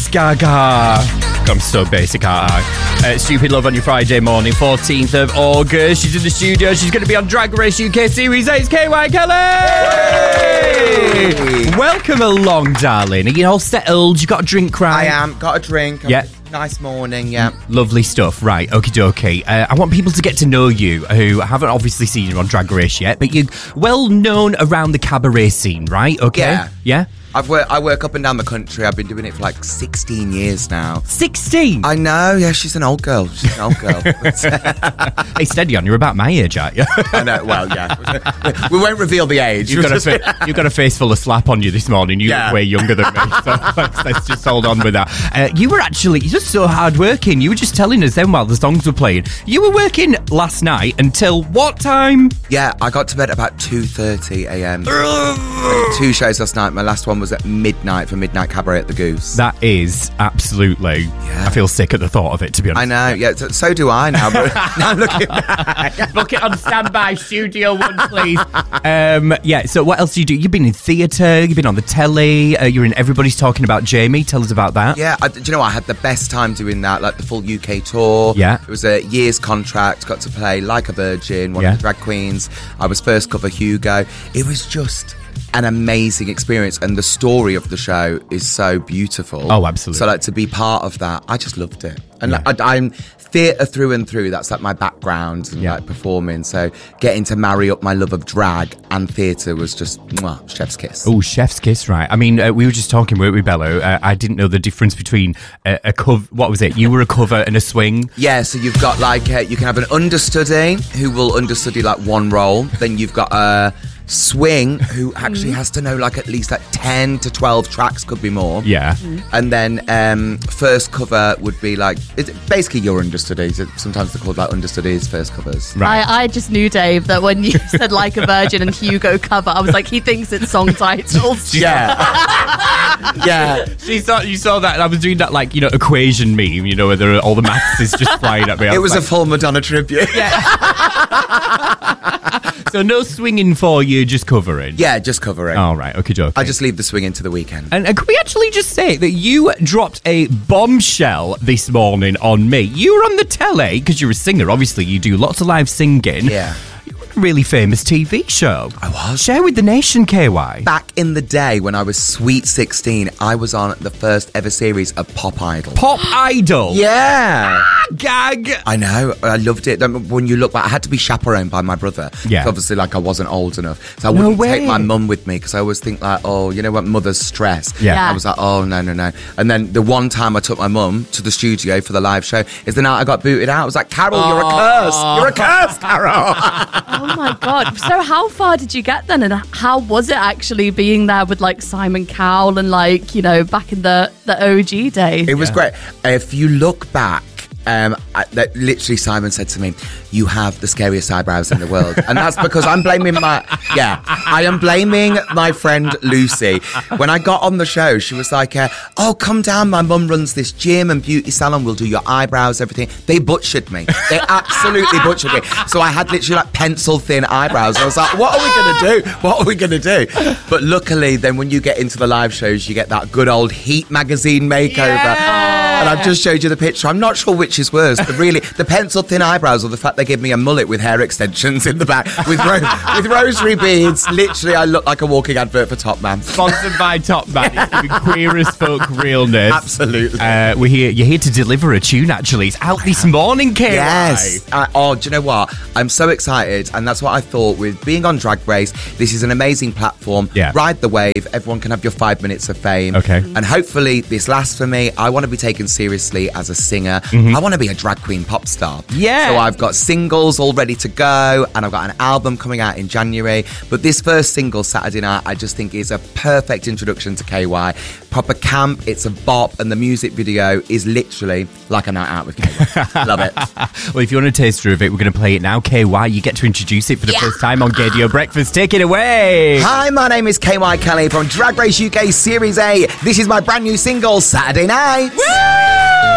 Yes, Gaga. I'm so basic, aren't I? Stupid Love on your Friday morning, 14th of August. She's in the studio. She's going to be on Drag Race UK Series 8's KY Kelly! Hey! Welcome along, darling. Are you all settled? You got a drink, right? I am. Got a drink. Yeah. Nice morning, yeah. Lovely stuff. Right, okie dokie. I want people to get to know you who haven't obviously seen you on Drag Race yet, but you're well known around the cabaret scene, right? Okay. Yeah. Yeah? I work up and down the country. I've been doing it for like 16 years now. 16? I know, yeah, she's an old girl. Hey, steady on, you're about my age, aren't you? I know, well, yeah. We won't reveal the age. You've got a face full of slap on you this morning. You look way younger than me, so let's just hold on with that. You were actually just so hardworking. You were just telling us then while the songs were playing. You were working last night until what time? Yeah, I got to bed about 2:30 a.m. 2 shows last night. My last one was at midnight for Midnight Cabaret at the Goose. That is absolutely... Yeah. I feel sick at the thought of it, to be honest. I know, yeah, so do I now. But now looking back. Book it on standby, Studio One, please. Yeah, so what else do you do? You've been in theatre, you've been on the telly, you're in Everybody's Talking About Jamie. Tell us about that. Yeah, do you know what? I had the best time doing that, like the full UK tour. Yeah. It was a year's contract, got to play Like a Virgin, one of the drag queens. I was first cover Hugo. It was just an amazing experience, and the story of the show is so beautiful. Oh, absolutely. So like to be part of that, I just loved it. And I'm theatre through and through. That's like my background and like performing. So getting to marry up my love of drag and theatre was just chef's kiss. Oh, chef's kiss, right. I mean, we were just talking, weren't we, Bello? I didn't know the difference between a cover, what was it? You were a cover and a swing? Yeah, so you've got like, you can have an understudy who will understudy like one role. Then you've got a swing who actually has to know like at least like 10 to 12 tracks, could be more. Yeah. And then first cover would be like, it's basically your understudies. Sometimes they're called like understudies, first covers. Right. I just knew, Dave, that when you said Like a Virgin and Hugo cover, I was like, he thinks it's song titles. Yeah. Yeah. You saw that, and I was doing that like, equation meme, where all the maths is just flying at me. It was like, a full Madonna tribute. Yeah. So no swinging for you, just covering? Yeah, just covering. All right, okie dokie. I just leave the swinging to the weekend. And can we actually just say that you dropped a bombshell this morning on me? You were on the telly, because you're a singer, obviously, you do lots of live singing. Yeah. Really famous TV show. I was. Share with the nation, KY. Back in the day when I was sweet 16, I was on the first ever series of Pop Idol. Pop Idol? Yeah. Gag. I know. I loved it. When you look back, I had to be chaperoned by my brother. Yeah. Obviously, like, I wasn't old enough. So I wouldn't take my mum with me because I always think like, oh, you know what, mother's stressed. Yeah. I was like, oh, no. And then the one time I took my mum to the studio for the live show is the night I got booted out. I was like, Carol, you're a curse. You're a curse, Carol. Oh my God. So how far did you get then? And how was it actually being there with like Simon Cowell and like, back in the OG days? It was great. If you look back, literally Simon said to me, you have the scariest eyebrows in the world. And that's because I am blaming my friend Lucy. When I got on the show, she was like, oh, come down, my mum runs this gym and beauty salon, we'll do your eyebrows, everything. They butchered me. They absolutely butchered me. So I had literally like pencil thin eyebrows. I was like, what are we going to do? But luckily then when you get into the live shows, you get that good old Heat magazine makeover. Yeah. And I've just showed you the picture. I'm not sure which is worse, the pencil thin eyebrows or the fact they give me a mullet with hair extensions in the back with rosary beads. Literally, I look like a walking advert for Top Man. Sponsored by Top Man. It's giving queer as folk realness. Absolutely. You're here to deliver a tune, actually. It's out this morning, KY. Yes. Do you know what? I'm so excited, and that's what I thought with being on Drag Race. This is an amazing platform. Yeah. Ride the wave. Everyone can have your 5 minutes of fame. Okay. And hopefully this lasts for me. I want to be taken seriously as a singer. I want to be a drag queen pop star. Yeah. So I've got singles all ready to go, and I've got an album coming out in January. But this first single, Saturday Night, I just think is a perfect introduction to KY. Proper camp, it's a bop, and the music video is literally like a night out with KY. Love it. Well, if you want a taster of it, we're going to play it now. KY, you get to introduce it for the first time on Gaydio Breakfast. Take it away. Hi, my name is KY Kelly from Drag Race UK Series 8. This is my brand new single, Saturday Night. Woo!